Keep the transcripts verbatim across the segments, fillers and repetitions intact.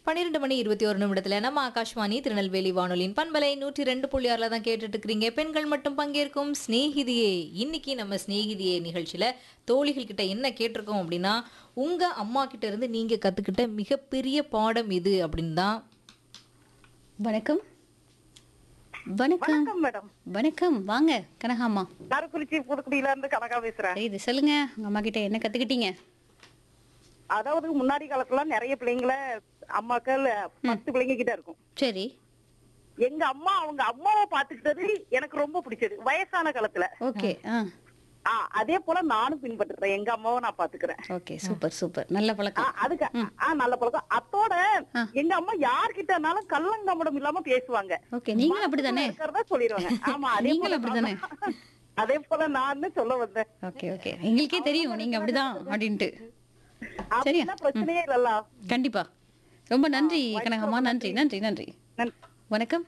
பன்னிரண்டு மணி இருபத்தி ஒரு நிமிடத்துல நம்ம ஆகாஷ்வாணி திருநெல்வேலி வானொலியின் பண்பலை நூற்றி ரெண்டு புள்ளி ஆறுல தான் கேட்டுட்டு இருக்கிறீங்க. பெண்கள் மட்டும் பங்கேற்கும் ஸ்நேகிதியே. இன்னைக்கு நம்ம ஸ்நேகிதியே நிகழ்ச்சியில தோழிகள் கிட்ட என்ன கேட்டிருக்கோம் அப்படின்னா, உங்க அம்மா கிட்ட இருந்து நீங்க கத்துக்கிட்ட மிகப்பெரிய பாடம் இது அப்படின்னு தான். வணக்கம் வணக்கம் வணக்கம் மேடம். வணக்கம் வாங்க கனகாம்மா. காரக்குறிச்சி புதுக்குடியில இருந்து கனகா பேசுறேன். இது சொல்லுங்க, உங்க அம்மா கிட்ட என்ன கத்துக்கிட்டீங்க? அதாவது முன்னாடி காலத்துல நிறைய பிள்ளைங்கள அம்மாக்கள் பத்து பிள்ளைங்க கிட்ட இருக்கும். சரி. எங்க அம்மா அவங்க அம்மாவை பாத்துக்கிட்டது எனக்கு ரொம்ப பிடிச்சது வயசான காலத்துல. ஓகே. ஆ ஆ, அதே போல நானும் பின்பற்றுறேன். எங்க அம்மாவை நான் பாத்துக்கிறேன். ஓகே, சூப்பர் சூப்பர், நல்ல ஆ, பழக்கம். அதுக்கு ஆ நல்ல பழக்கம். அத்தோட எங்க அம்மா யார்கிட்டனாலும் கள்ளங்கமடம் இல்லாம பேசுவாங்க. ஓகே, நீங்களும் அப்படிதானே? இருக்கிறதா சொல்லிடுவாங்க. ஆமா, அதே நீங்களும் போல அப்படிதானே? நான் அதே போல நான் சொல்ல வந்தேன். ஓகே ஓகே, எங்களுக்கே தெரியும் நீங்க அப்படிதான் அப்படின்ட்டு. சரியா? அப்படின்னா பிரச்சனையே இல்லல்ல. கண்டிப்பா. ரொம்ப நன்றி கனகாம்மா, நன்றி நன்றி நன்றி. நன்றி. வணக்கம்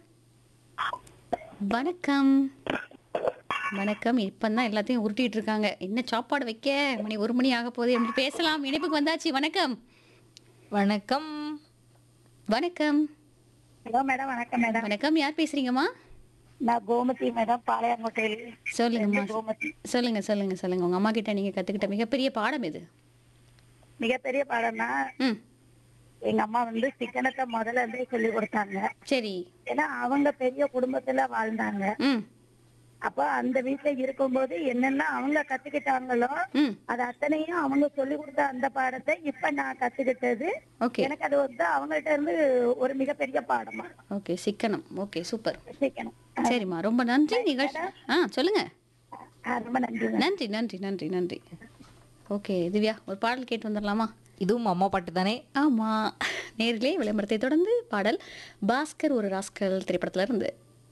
வணக்கம் வணக்கம். இப்பதான் எல்லாத்தையும் உருட்டிட்டு இருக்காங்க. என்ன சாப்பாடு வைக்க, மணி ஒரு மணி ஆக போகுது அப்படி பேசலாம். இணைப்புக்கு வந்தாச்சு. வணக்கம் வணக்கம் வணக்கம் ஹலோ மேடம். வணக்கம் மேடம். வணக்கம். யார் பேசுறீங்கம்மா? நான் கோமதி மேடம், பாளையங்கோட்டையில். சொல்லுங்கம்மா. கோமதி. சொல்லுங்க சொல்லுங்க சொல்லுங்க. உங்க அம்மா கிட்ட நீங்க கத்துக்கிட்ட மிகப்பெரிய பாடம் எது? மிகப்பெரிய பாடம்னா ம் எங்க அம்மா வந்து சிக்கனத்தை முதல்ல இருந்தே சொல்லி கொடுத்தாங்க. சரி. ஏன்னா அவங்க பெரிய குடும்பத்துல வாழ்ந்தாங்க. ம் அப்ப அந்த வீட்டுல இருக்கும்போது என்னென்ன அவங்க கத்துக்கிட்டாங்களோ ம் அது அத்தனையும் அவங்க சொல்லி கொடுத்த அந்த பாடத்தை இப்ப நான் கத்துக்கிட்டது. ஓகே எனக்கு அது வந்து அவங்கள்ட்ட இருந்து ஒரு மிகப்பெரிய பாடமா ஓகே. சிக்கனம். Okay, super. சிக்கனம். சரிம்மா, ரொம்ப நன்றி. நிகழ்ச்சி ஆ சொல்லுங்க. ஆ, ரொம்ப நன்றி. நன்றி நன்றி நன்றி நன்றி. ஓகே திவ்யா, ஒரு பாடல் கேட்டு வந்துடலாமா? இதுவும் அம்மா பாட்டு தானே? ஆமா, நேரிலே விளம்பரத்தை தொடர்ந்து பாடல் பாஸ்கர் ஒரு ராஸ்கல் திரைப்படத்துல இருந்து.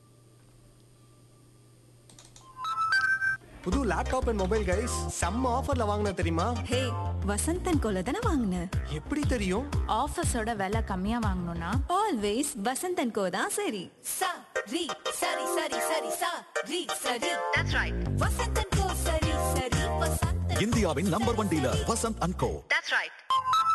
புது லேப்டாப் அண்ட் மொபைல் கைஸ் செம்ம ஆஃபர்ல வாங்கின தெரியுமா? ஹே, வசந்தன் கோல தானே வாங்கின? எப்படி தெரியும்? ஆஃபர்ஸோட விலை கம்மியா வாங்கணும்னா ஆல்வேஸ் வசந்தன் கோ தான் சரி. சா ரி சரி சரி சரி சா ரி சரி. That's right. வசந்தன் கோ சரி சரி வசந்தன். இந்தியாவின் number one dealer Vasanth and go. That's right.